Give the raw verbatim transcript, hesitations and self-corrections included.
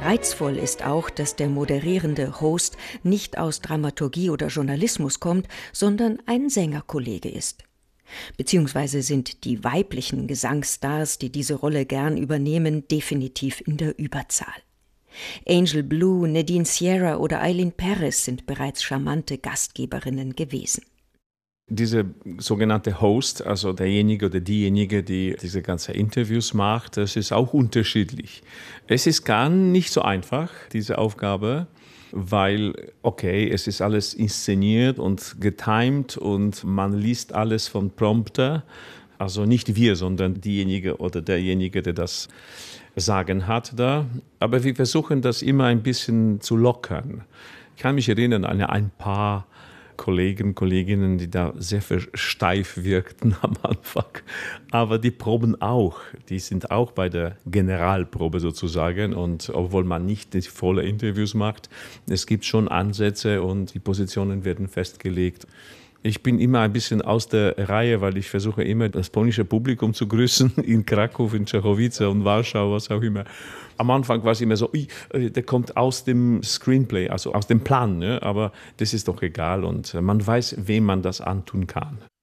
Reizvoll ist auch, dass der moderierende Host nicht aus Dramaturgie oder Journalismus kommt, sondern ein Sängerkollege ist. Beziehungsweise sind die weiblichen Gesangsstars, die diese Rolle gern übernehmen, definitiv in der Überzahl. Angel Blue, Nadine Sierra oder Eileen Perez sind bereits charmante Gastgeberinnen gewesen. Diese sogenannte Host, also derjenige oder diejenige, die diese ganzen Interviews macht, das ist auch unterschiedlich. Es ist gar nicht so einfach, diese Aufgabe, weil, okay, es ist alles inszeniert und getimed und man liest alles von Prompter. Also nicht wir, sondern diejenige oder derjenige, der das Sagen hat da. Aber wir versuchen das immer ein bisschen zu lockern. Ich kann mich erinnern an ein paar Kollegen, Kolleginnen, die da sehr steif wirkten am Anfang. Aber die proben auch. Die sind auch bei der Generalprobe sozusagen. Und obwohl man nicht die volle Interviews macht, es gibt schon Ansätze und die Positionen werden festgelegt. Ich bin immer ein bisschen aus der Reihe, weil ich versuche immer, das polnische Publikum zu grüßen, in Kraków, in Czechowice und Warschau, was auch immer. Am Anfang war es immer so, der kommt aus dem Screenplay, also aus dem Plan, ne? Aber das ist doch egal und man weiß, wem man das antun kann.